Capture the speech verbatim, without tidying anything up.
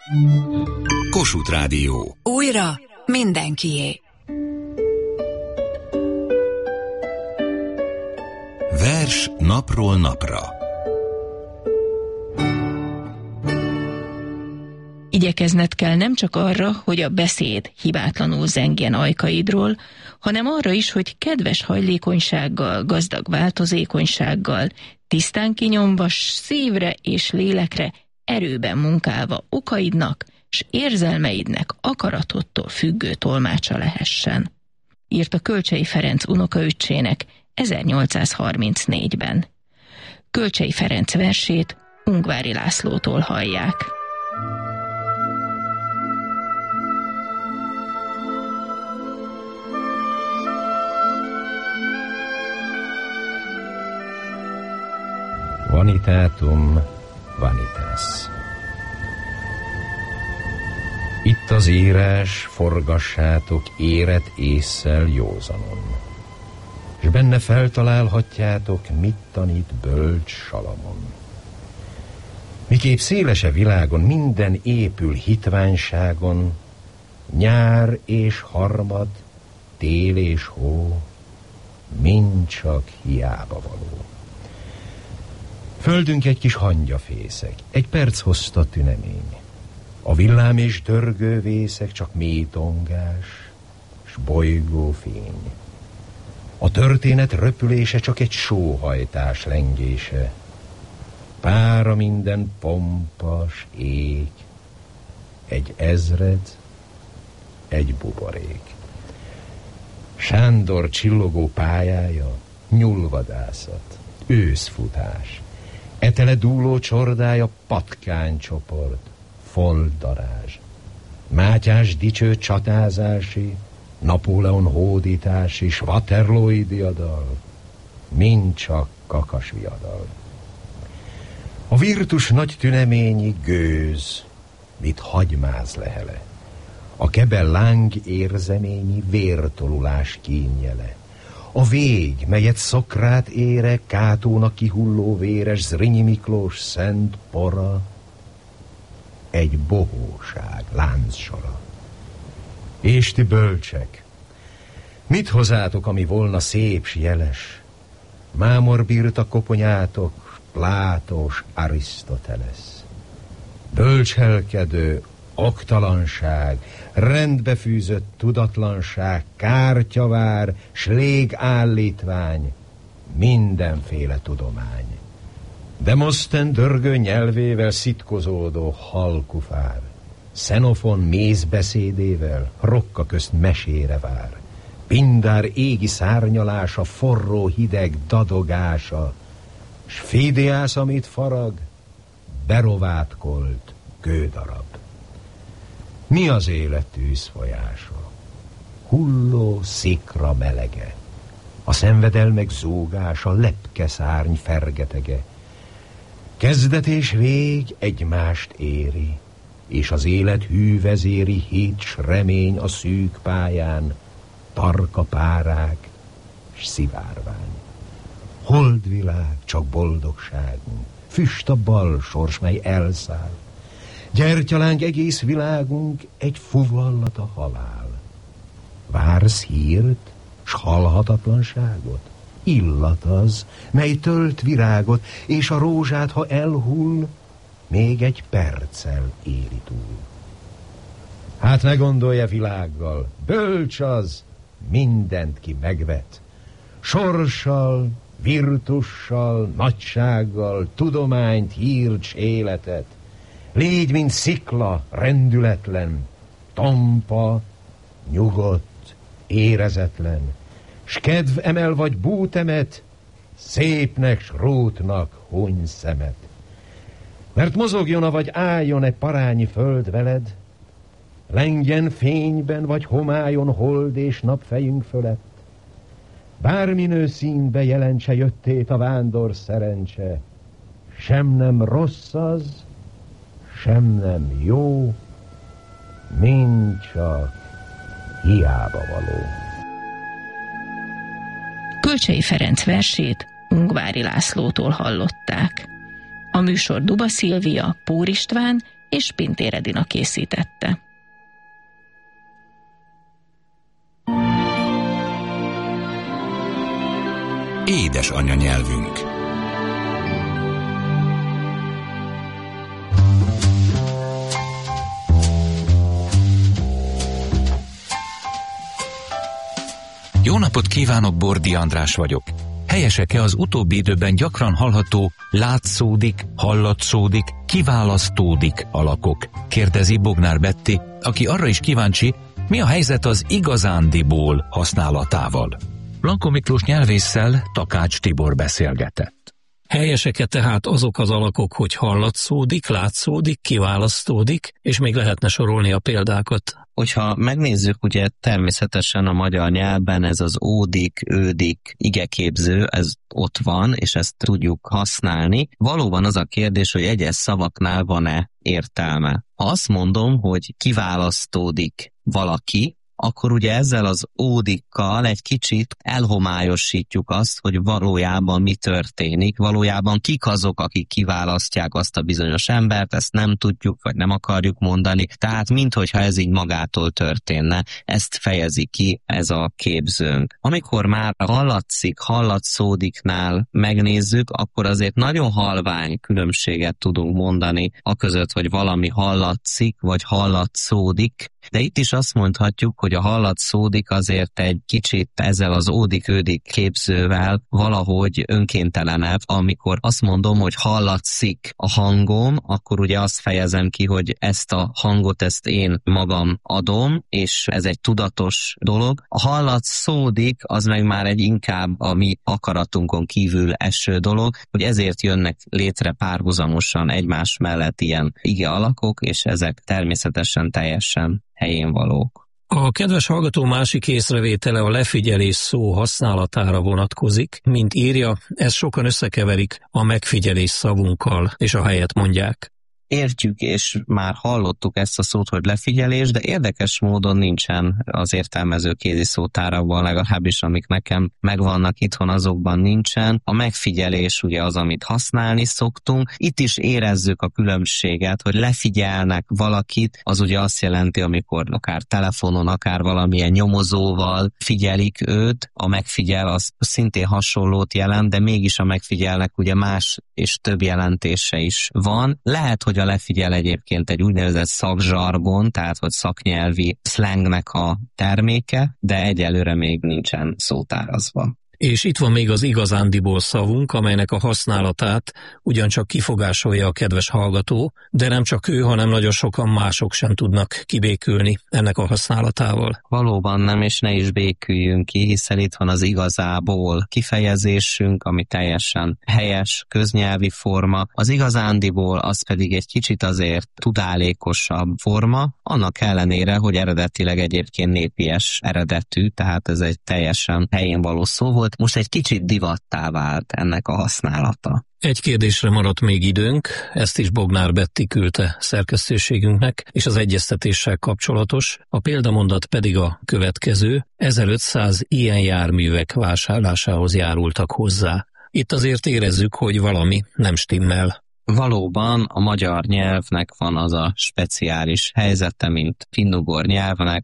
Kossuth Rádió. Újra mindenkié. Vers napról napra. Igyekezned kell nem csak arra, hogy a beszéd hibátlanul zengjen ajkaidról, hanem arra is, hogy kedves hajlékonysággal, gazdag változékonysággal, tisztán kinyomvas szívre és lélekre, erőben munkálva okaidnak s érzelmeidnek akaratodtól függő tolmácsa lehessen. Írta Kölcsey Ferenc unokaöccsének ezernyolcszázharmincnégyben. Kölcsey Ferenc versét Ungvári Lászlótól hallják. Vanitatum vanitas. Itt az írás, forgassátok éret ésszel józanon, és benne feltalálhatjátok, mit tanít bölcs Salamon. Miképp szélese világon minden épül hitványságon, nyár és harmad, tél és hó, mind csak hiába való. Földünk egy kis hangyafészek, egy perc hozta tünemény. A villám és dörgő vészek csak mély tongás, s bolygó fény. A történet röpülése csak egy sóhajtás lengése. Pára minden pompas ég, egy ezred, egy buborék. Sándor csillogó pályája, nyulvadászat, őszfutás. Etele dúló csordája, patkánycsoport, foldarázs. Mátyás dicső csatázási, Napóleon hódítási, s Waterloo-i diadal, mind csak kakas viadal. A virtus nagy tüneményi gőz, mit hagymáz lehele. A kebel láng érzeményi vértolulás kínjele. A vég, melyet Szokrát ére, Kátónak kihulló véres, Zrínyi Miklós szent pora, egy bohóság láncsora. És ti bölcsek, mit hozátok, ami volna szép s jeles? Mámor bírta koponyátok, Plátós Arisztotelesz. Bölcselkedő oktalanság, rendbefűzött tudatlanság, kártyavár, s légállítvány, mindenféle tudomány. Demoszthen dörgő nyelvével szitkozódó halkufár, Xenofon mézbeszédével rokka közt mesére vár, Pindár égi szárnyalása, forró hideg dadogása, s Fidiász, amit farag, berovátkolt kődarab. Mi az élet tűzfolyása? Hulló szikra melege, a szenvedelmek zúgása, lepke szárny fergetege. Kezdet és vég egymást éri, és az élet hűvezéri hit s remény a szűk pályán, tarka párák s szivárvány. Holdvilág, csak boldogságunk, füst a bal sors, mely elszáll. Gyertyalánk egész világunk, egy fuvallat a halál. Vársz hírt, s halhatatlanságot? Illat az, mely tölt virágot, és a rózsát, ha elhull, még egy perccel éri túl. Hát ne gondolja világgal, bölcs az, mindent ki megvet. Sorssal, virtussal, nagysággal, tudományt, hírt s életet. Légy, mint szikla, rendületlen, tompa, nyugodt, érezetlen, s kedv emel vagy bútemet, szépnek s rótnak huny szemet. Mert mozogjon, vagy álljon egy parányi föld veled, lengjen fényben, vagy homályon hold és nap fejünk fölött. Bárminő színbe jelentse jöttét a vándor szerencse, sem nem rossz az, sem nem jó, mind csak hiába való. Kölcsey Ferenc versét Ungvári Lászlótól hallották. A műsor Duba Szilvia, Pór István és Pintér Edina készítette. Édes anyanyelvünk. Jó napot kívánok, Bordi András vagyok. Helyesek-e az utóbbi időben gyakran hallható látszódik, hallatszódik, kiválasztódik alakok? Kérdezi Bognár Betti, aki arra is kíváncsi, mi a helyzet az igazándiból használatával. Blanko Miklós nyelvésszel Takács Tibor beszélgetett. Helyesek-e tehát azok az alakok, hogy hallatszódik, látszódik, kiválasztódik, és még lehetne sorolni a példákat? Hogyha megnézzük, ugye természetesen a magyar nyelvben ez az ódik, ődik, igeképző, ez ott van, és ezt tudjuk használni. Valóban az a kérdés, hogy egyes szavaknál van-e értelme. Ha azt mondom, hogy kiválasztódik valaki, akkor ugye ezzel az ódikkal egy kicsit elhomályosítjuk azt, hogy valójában mi történik, valójában kik azok, akik kiválasztják azt a bizonyos embert, ezt nem tudjuk, vagy nem akarjuk mondani, tehát minthogyha ez így magától történne, ezt fejezi ki ez a képzőnk. Amikor már hallatszik, hallatszódiknál megnézzük, akkor azért nagyon halvány különbséget tudunk mondani aközött, hogy valami hallatszik, vagy hallatszódik, de itt is azt mondhatjuk, hogy a hallatszódik azért egy kicsit ezzel az ódik-ődik képzővel valahogy önkéntelenebb. Amikor azt mondom, hogy hallatszik a hangom, akkor ugye azt fejezem ki, hogy ezt a hangot, ezt én magam adom, és ez egy tudatos dolog. A hallatszódik, az meg már egy inkább a mi akaratunkon kívül eső dolog, hogy ezért jönnek létre párhuzamosan egymás mellett ilyen ige alakok, és ezek természetesen teljesen helyén valók. A kedves hallgató másik észrevétele a lefigyelés szó használatára vonatkozik. Mint írja, ezt sokan összekeverik a megfigyelés szavunkkal, és a helyet mondják. Értjük, és már hallottuk ezt a szót, hogy lefigyelés, de érdekes módon nincsen az értelmező kézi szótárakban, legalábbis amik nekem megvannak itthon, azokban nincsen. A megfigyelés ugye az, amit használni szoktunk. Itt is érezzük a különbséget, hogy lefigyelnek valakit, az ugye azt jelenti, amikor akár telefonon, akár valamilyen nyomozóval figyelik őt. A megfigyel az szintén hasonlót jelent, de mégis a megfigyelnek ugye más és több jelentése is van. Lehet, hogy a lefigyel egyébként egy úgynevezett szakzsargon, tehát vagy szaknyelvi szlengnek a terméke, de egyelőre még nincsen szótárazva. És itt van még az igazándiból szavunk, amelynek a használatát ugyancsak kifogásolja a kedves hallgató, de nem csak ő, hanem nagyon sokan mások sem tudnak kibékülni ennek a használatával. Valóban nem, és ne is béküljünk ki, hiszen itt van az igazából kifejezésünk, ami teljesen helyes, köznyelvi forma. Az igazándiból az pedig egy kicsit azért tudálékosabb forma, annak ellenére, hogy eredetileg egyébként népies eredetű, tehát ez egy teljesen helyén való szó volt. Most egy kicsit divattá vált ennek a használata. Egy kérdésre maradt még időnk, ezt is Bognár Betti küldte szerkesztőségünknek, és az egyeztetéssel kapcsolatos, a példamondat pedig a következő: ezerötszáz ilyen járművek vásárlásához járultak hozzá. Itt azért érezzük, hogy valami nem stimmel. Valóban a magyar nyelvnek van az a speciális helyzete, mint finnugor nyelvnek,